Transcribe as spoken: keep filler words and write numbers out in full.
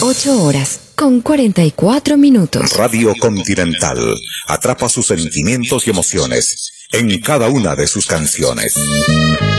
ocho horas con cuarenta y cuatro minutos. Radio Continental atrapa sus sentimientos y emociones en cada una de sus canciones.